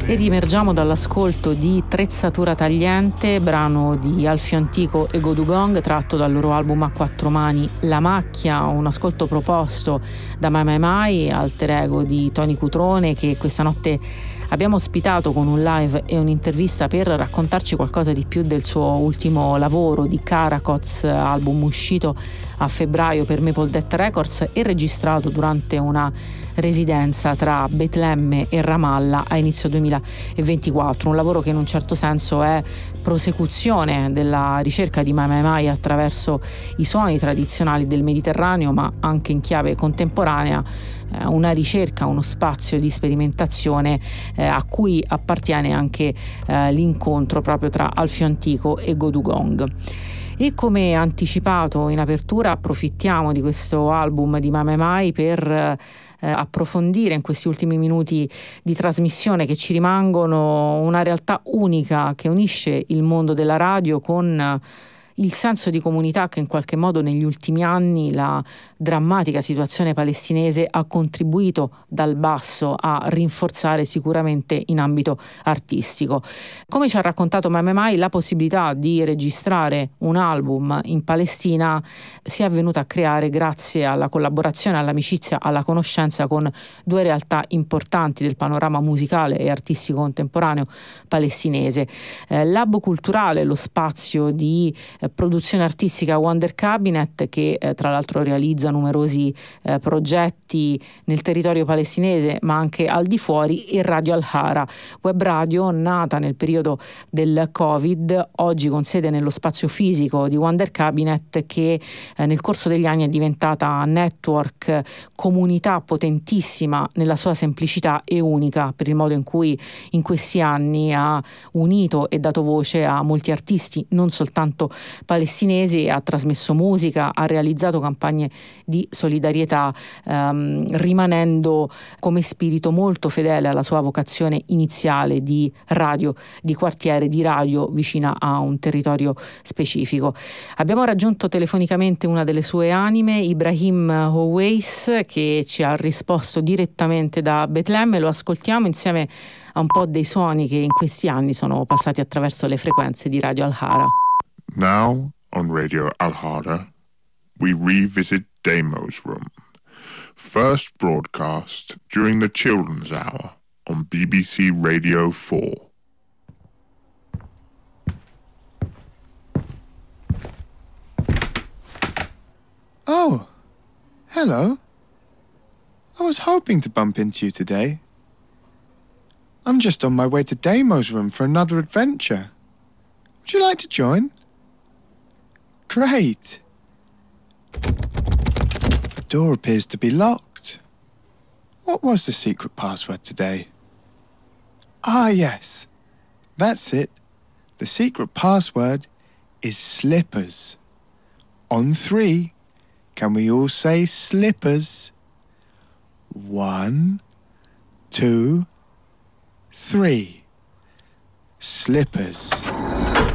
E riemergiamo dall'ascolto di Trezzatura Tagliente, brano di Alfio Antico e Godugong, tratto dal loro album a quattro mani La Macchia, un ascolto proposto da Mai Mai Mai, alter ego di Tony Cutrone, che questa notte abbiamo ospitato con un live e un'intervista per raccontarci qualcosa di più del suo ultimo lavoro di Caracots, album uscito a febbraio per Maple Death Records e registrato durante una residenza tra Betlemme e Ramallah a inizio 2024, un lavoro che in un certo senso è prosecuzione della ricerca di Mai Mai Mai attraverso i suoni tradizionali del Mediterraneo, ma anche in chiave contemporanea, una ricerca, uno spazio di sperimentazione a cui appartiene anche l'incontro proprio tra Alfio Antico e Godugong. E come anticipato in apertura, approfittiamo di questo album di Mai Mai Mai per approfondire in questi ultimi minuti di trasmissione che ci rimangono una realtà unica che unisce il mondo della radio con il senso di comunità che in qualche modo negli ultimi anni la drammatica situazione palestinese ha contribuito dal basso a rinforzare sicuramente in ambito artistico. Come ci ha raccontato Mai Mai Mai, la possibilità di registrare un album in Palestina si è venuta a creare grazie alla collaborazione, all'amicizia, alla conoscenza con due realtà importanti del panorama musicale e artistico contemporaneo palestinese. L'hub culturale, lo spazio di produzione artistica Wonder Cabinet, che tra l'altro realizza numerosi progetti nel territorio palestinese ma anche al di fuori, e Radio Al-Hara, web radio nata nel periodo del Covid, oggi con sede nello spazio fisico di Wonder Cabinet, che nel corso degli anni è diventata network, comunità potentissima nella sua semplicità e unica per il modo in cui in questi anni ha unito e dato voce a molti artisti non soltanto palestinesi, ha trasmesso musica, ha realizzato campagne di solidarietà, rimanendo come spirito molto fedele alla sua vocazione iniziale di radio di quartiere, di radio vicina a un territorio specifico. Abbiamo raggiunto telefonicamente una delle sue anime, Ibrahim Owais, che ci ha risposto direttamente da Betlemme. Lo ascoltiamo insieme a un po' dei suoni che in questi anni sono passati attraverso le frequenze di Radio Al-Hara. Now on Radio Al-Hara, we revisit Damo's Room, first broadcast during the Children's Hour on BBC Radio 4. Oh, hello. I was hoping to bump into you today. I'm just on my way to Damo's Room for another adventure. Would you like to join? Great. The door appears to be locked. What was the secret password today? Ah, yes. That's it. The secret password is slippers. On 3, can we all say slippers? 1, 2, 3. Slippers.